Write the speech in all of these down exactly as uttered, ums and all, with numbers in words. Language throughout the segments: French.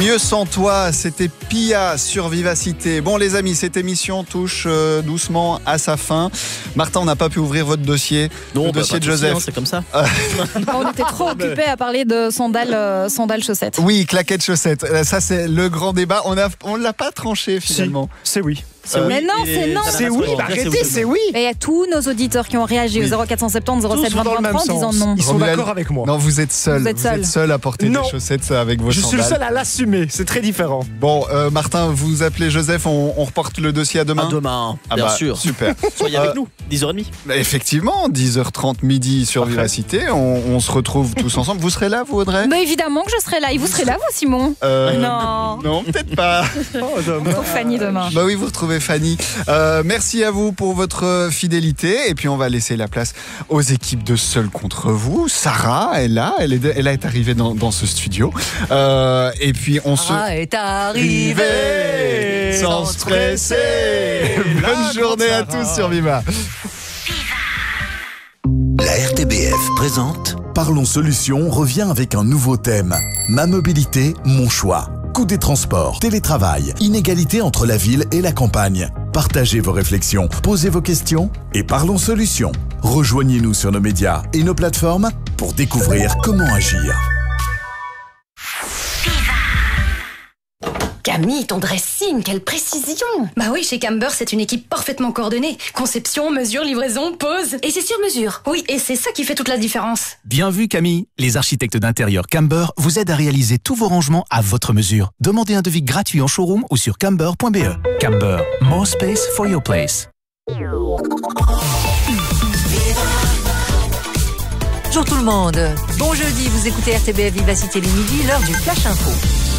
Mieux sans toi, c'était Pia sur Vivacité. Bon les amis, cette émission touche euh, doucement à sa fin. Martin, on n'a pas pu ouvrir votre dossier, non, le bah, dossier de de Joseph. souci, hein, c'est comme ça. On était trop occupés à parler de sandales, euh, sandales chaussettes. Oui, claquettes chaussettes. Ça c'est le grand débat. On a, on l'a pas tranché finalement. Si, c'est oui. Euh, Mais non, c'est non. C'est oui, bah, arrêtez, c'est oui. Et il y a tous nos auditeurs qui ont réagi Oui. au zéro quatre cent soixante-dix zéro sept Tous vont dans le vingt-trois même en disant sens. non. Ils sont Romuald, d'accord avec moi. Non, vous êtes seul. Vous êtes seul. seul à porter Non. des chaussettes avec vos Je sandales. suis le seul à l'assumer, c'est très différent. Bon, euh, Martin, vous appelez Joseph, on, on reporte le dossier à demain. À demain, Ah bien bah, sûr. Super. Soyez Euh, avec nous, dix heures trente. Bah, effectivement, dix heures trente midi sur Parfait. Vivacité. On, on se retrouve tous ensemble. Vous serez là, vous, Audrey Mais évidemment que je serai là. Et vous serez là, vous, Simon Euh, Non. Non, peut-être pas. Oh, dommage. Pour Fanny demain. Bah oui, vous retrouvez Fanny. Euh, merci à vous pour votre fidélité. Et puis, on va laisser la place aux équipes de Seul contre vous. Sarah est là. Elle est, elle est arrivée dans, dans ce studio. Euh, et puis, on se... Ah, est arrivé sans stresser. Bonne journée à tous sur Viva. La R T B F présente Parlons Solutions revient avec un nouveau thème. Ma mobilité, mon choix. Coût des transports, télétravail, inégalité entre la ville et la campagne. Partagez vos réflexions, posez vos questions et parlons solutions. Rejoignez-nous sur nos médias et nos plateformes pour découvrir comment agir. Camille, ton dressing, quelle précision! Bah oui, chez Camber, c'est une équipe parfaitement coordonnée. Conception, mesure, livraison, pose. Et c'est sur mesure. Oui, et c'est ça qui fait toute la différence. Bien vu Camille, les architectes d'intérieur Camber vous aident à réaliser tous vos rangements à votre mesure. Demandez un devis gratuit en showroom ou sur camber point b e. Camber, more space for your place. Bonjour tout le monde. Bon jeudi, vous écoutez R T B F Vivacité le midi, l'heure du Flash Info.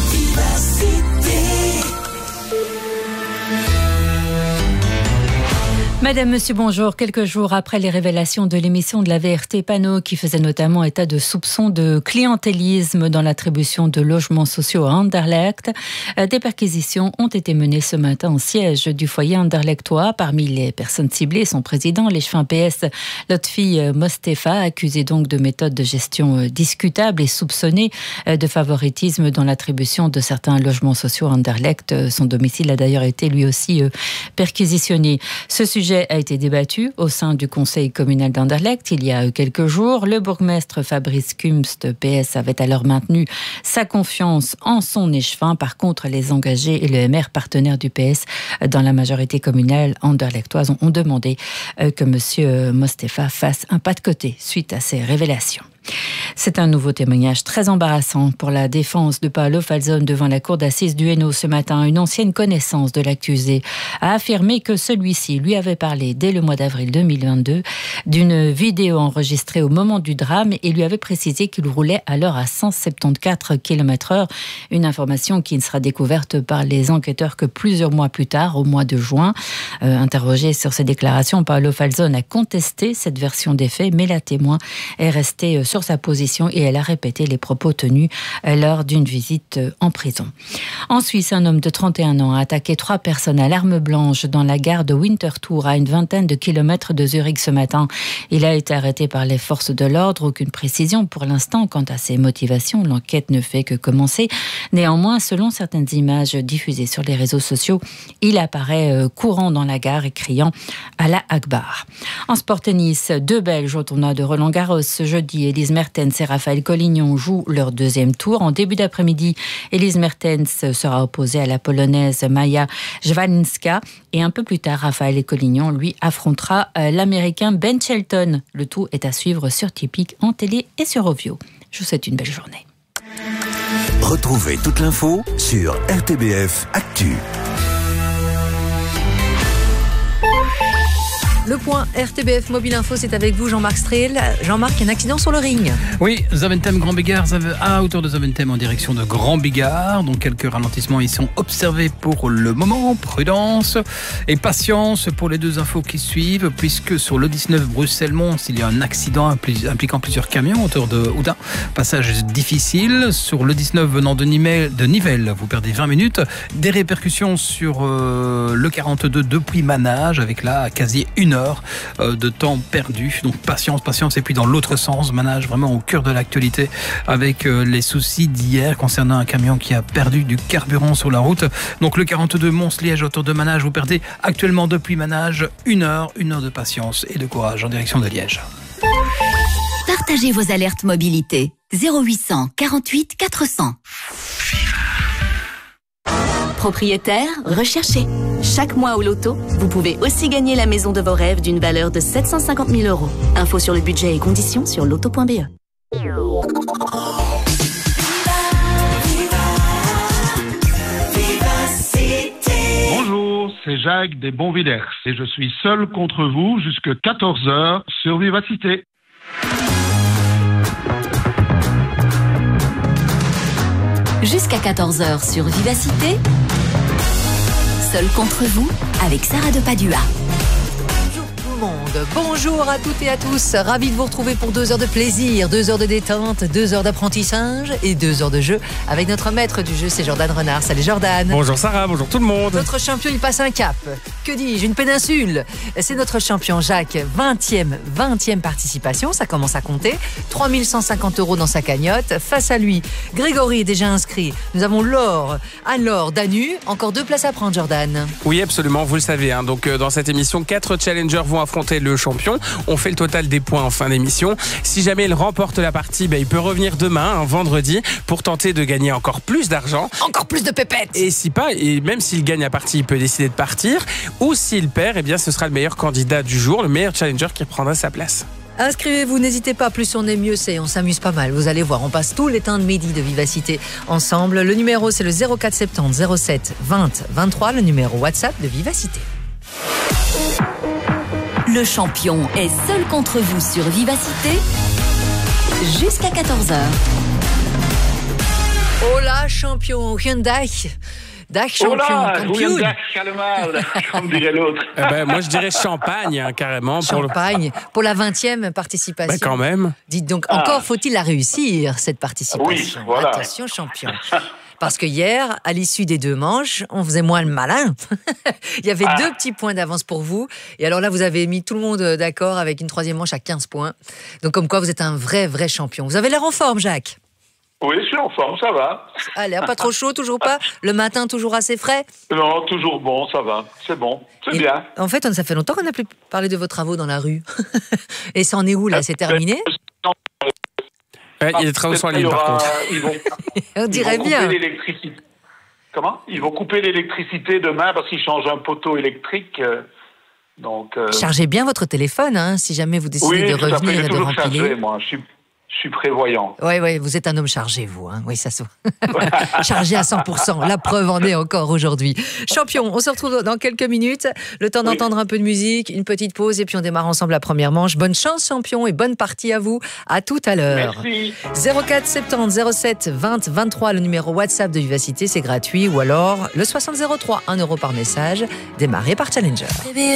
Madame, Monsieur, bonjour. Quelques jours après les révélations de l'émission de la V R T Panneau qui faisait notamment état de soupçons de clientélisme dans l'attribution de logements sociaux à Anderlecht, des perquisitions ont été menées ce matin au siège du foyer anderlechtois. Parmi les personnes ciblées, son président, l'échevin P S Lotfi Mostefa, accusé donc de méthodes de gestion discutables et soupçonné de favoritisme dans l'attribution de certains logements sociaux à Anderlecht. Son domicile a d'ailleurs été lui aussi perquisitionné. Ce sujet a été débattu au sein du conseil communal d'Anderlecht il y a quelques jours. Le bourgmestre Fabrice Kumst, P S, avait alors maintenu sa confiance en son échevin. Par contre, les engagés et le M R, partenaire du P S dans la majorité communale anderlechtoise, ont demandé que M. Mostefa fasse un pas de côté suite à ces révélations. C'est un nouveau témoignage très embarrassant pour la défense de Paolo Falzone devant la cour d'assises du Hainaut ce matin. Une ancienne connaissance de l'accusé a affirmé que celui-ci lui avait parlé dès le mois d'avril deux mille vingt-deux d'une vidéo enregistrée au moment du drame et lui avait précisé qu'il roulait alors à cent soixante-quatorze kilomètres heure. Une information qui ne sera découverte par les enquêteurs que plusieurs mois plus tard, au mois de juin. Euh, interrogé sur ces déclarations, Paolo Falzone a contesté cette version des faits, mais la témoin est restée sur sa position et elle a répété les propos tenus lors d'une visite en prison. En Suisse, un homme de trente et un ans a attaqué trois personnes à l'arme blanche dans la gare de Winterthur, à une vingtaine de kilomètres de Zurich ce matin. Il a été arrêté par les forces de l'ordre. Aucune précision pour l'instant quant à ses motivations. L'enquête ne fait que commencer. Néanmoins, selon certaines images diffusées sur les réseaux sociaux, il apparaît courant dans la gare et criant « Allah Akbar ». En sport tennis, deux Belges au tournoi de Roland-Garros ce jeudi. Elise Mertens et Raphaël Collignon jouent leur deuxième tour. En début d'après-midi, Elise Mertens sera opposée à la Polonaise Maja Jwaninska. Et un peu plus tard, Raphaël Collignon, lui, affrontera l'Américain Ben Shelton. Le tout est à suivre sur Tipeee, en télé et sur Ovio. Je vous souhaite une belle journée. Retrouvez toute l'info sur R T B F Actu. Le point R T B F Mobile Info, c'est avec vous Jean-Marc Strel. Jean-Marc, il y a un accident sur le ring. Oui, Zaventem Grand Bigard, à hauteur de Zaventem en direction de Grand Bigard. Donc quelques ralentissements y sont observés pour le moment. Prudence et patience pour les deux infos qui suivent, puisque sur le dix-neuf Bruxelles-Mons, il y a un accident impliquant plusieurs camions autour de Oudin. Passage difficile. Sur le dix-neuf venant de Nivelles, de Nivelles, vous perdez vingt minutes. Des répercussions sur euh, le quarante-deux depuis Manage, avec là quasi une heure heure euh, de temps perdu. Donc patience, patience. Et puis dans l'autre sens, manage vraiment au cœur de l'actualité avec euh, les soucis d'hier concernant un camion qui a perdu du carburant sur la route. Donc le quarante-deux Mons-Liège autour de Manage, vous perdez actuellement depuis Manage une heure, une heure de patience et de courage en direction de Liège. Partagez vos alertes mobilité. zéro huit cent quarante-huit quatre cents. Propriétaire, recherché. Chaque mois au loto, vous pouvez aussi gagner la maison de vos rêves d'une valeur de sept cent cinquante mille euros. Info sur le budget et conditions sur loto point b e. Bonjour, c'est Jacques des Bonvillers et je suis seul contre vous jusqu'à quatorze heures sur Vivacité. Jusqu'à quatorze heures sur Vivacité. Seul contre vous, avec Sarah de Padua. Monde. Bonjour à toutes et à tous, ravi de vous retrouver pour deux heures de plaisir, deux heures de détente, deux heures d'apprentissage et deux heures de jeu avec notre maître du jeu, c'est Jordan Renard. Salut Jordan. Bonjour Sarah, bonjour tout le monde. Notre champion, il passe un cap. Que dis-je, une péninsule. C'est notre champion Jacques, vingtième, vingtième participation, ça commence à compter. trois mille cent cinquante euros dans sa cagnotte. Face à lui, Grégory est déjà inscrit. Nous avons Laure, Anne-Laure, Danu. Encore deux places à prendre, Jordan. Oui, absolument, vous le savez. Hein. Donc, euh, dans cette émission, quatre challengers vont affronter le champion. On fait le total des points en fin d'émission. Si jamais il remporte la partie, ben, il peut revenir demain, un vendredi, pour tenter de gagner encore plus d'argent. Encore plus de pépettes. Et si pas, et même s'il gagne la partie, il peut décider de partir. Ou s'il perd, eh bien, ce sera le meilleur candidat du jour, le meilleur challenger qui reprendra sa place. Inscrivez-vous, n'hésitez pas, plus on est mieux c'est, on s'amuse pas mal, vous allez voir, on passe tout les temps de midi de Vivacité ensemble. Le numéro c'est le zéro quatre soixante-dix zéro sept vingt vingt-trois, le numéro WhatsApp de Vivacité. Le champion est seul contre vous sur Vivacité jusqu'à quatorze heures. Oh là, champion Hyundai. Dag champion, Hola, kampioen. Dag allemaal, comme dirait l'autre. Eh ben, moi, je dirais champagne, hein, carrément. Champagne, pour, le... pour la vingtième participation. Ben, quand même. Dites donc, Ah. encore faut-il la réussir, cette participation. Oui, voilà. Attention, champion. Parce que hier, à l'issue des deux manches, on faisait moins le malin. Il y avait Ah. deux petits points d'avance pour vous. Et alors là, vous avez mis tout le monde d'accord avec une troisième manche à quinze points. Donc, comme quoi, vous êtes un vrai, vrai champion. Vous avez l'air en forme, Jacques. Oui, je suis en forme, ça va. Allez, pas trop chaud, toujours pas. Le matin, toujours assez frais. Non, toujours bon, ça va. C'est bon, c'est Et bien. En fait, on- ça fait longtemps qu'on n'a plus parlé de vos travaux dans la rue. Et ça en est où, là? C'est terminé? Ouais, il y a des travaux sur la Il y ligne, par aura- contre. Ils vont, On ils dirait vont couper bien. l'électricité. Comment? Ils vont couper l'électricité demain parce qu'ils changent un poteau électrique. euh, Donc, euh, Chargez bien votre téléphone, hein, si jamais vous décidez oui, de tout à fait. revenir J'ai et de toujours chargé, rempiler. moi. Je suis, je suis prévoyant. Oui, oui, vous êtes un homme chargé, vous. Hein. Oui, ça se voit. Chargé à cent pour cent. La preuve en est encore aujourd'hui. Champion, on se retrouve dans quelques minutes. Le temps d'entendre un peu de musique, une petite pause et puis on démarre ensemble la première manche. Bonne chance, champion, et bonne partie à vous. À tout à l'heure. Merci. zéro quatre soixante-dix zéro sept vingt vingt-trois, le numéro WhatsApp de Vivacité, c'est gratuit. Ou alors le soixante zéro trois, un euro par message, démarré par Challenger.